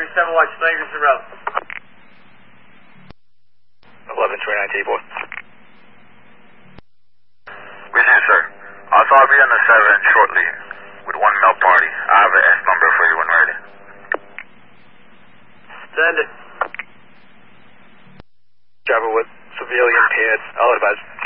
7 watch, Stangerson Road. 1129 T-Boy. With you, sir. I'll be on the 7 shortly with one male party. I have an S number for you when ready. Send it. Driver with severely impaired. I'll advise.